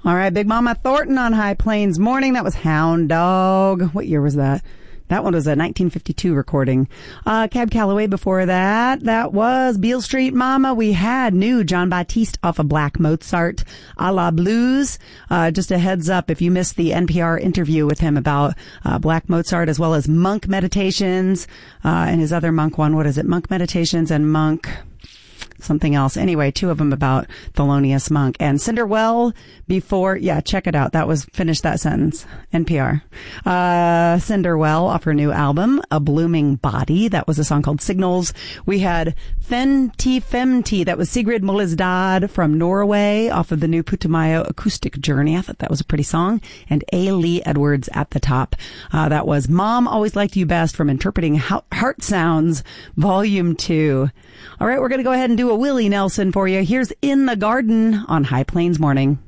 All right, Big Mama Thornton on High Plains Morning. That was Hound Dog. What year was that? That one was a 1952 recording. Cab Calloway before that. That was Beale Street Mama. We had new John Batiste off of Black Mozart, a la blues. Just a heads up, if you missed the NPR interview with him about Black Mozart as well as Monk Meditations, and his other Monk one, what is it? Monk Meditations and Monk something else. Anyway, two of them about Thelonious Monk. And Cinderwell before, check it out. That was, finish that sentence. NPR. Cinderwell off her new album, A Blooming Body. That was a song called Signals. We had Fenty Femti. That was Sigrid Molisdad from Norway off of the new Putumayo Acoustic Journey. I thought that was a pretty song. And A. Lee Edwards at the top. That was Mom Always Liked You Best from Interpreting Heart Sounds, Volume 2. All right, we're going to go ahead and do a Willie Nelson for you. Here's In the Garden on High Plains Morning.